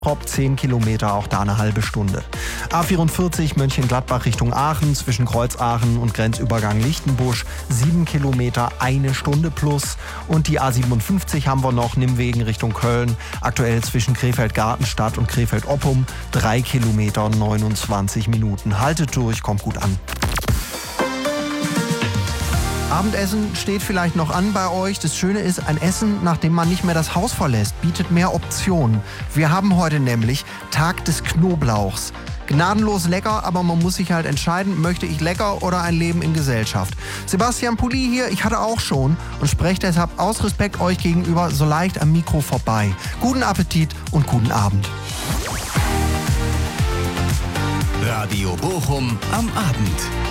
Prop 10 Kilometer, auch da eine halbe Stunde. A44 Mönchengladbach Richtung Aachen, zwischen Kreuzaachen und Grenzübergang Lichtenbusch 7 Kilometer, 1 Stunde plus. Und die A57 haben wir noch, Nimwegen Richtung Köln, aktuell zwischen Krefeld-Gartenstadt und Krefeld-Oppum 3 Kilometer, 29 Minuten. Haltet durch, kommt gut an. Abendessen steht vielleicht noch an bei euch. Das Schöne ist, ein Essen, nachdem man nicht mehr das Haus verlässt, bietet mehr Optionen. Wir haben heute nämlich Tag des Knoblauchs. Gnadenlos lecker, aber man muss sich halt entscheiden, möchte ich lecker oder ein Leben in Gesellschaft. Sebastian Pulli hier, ich hatte auch schon und spreche deshalb aus Respekt euch gegenüber so leicht am Mikro vorbei. Guten Appetit und guten Abend. Radio Bochum am Abend.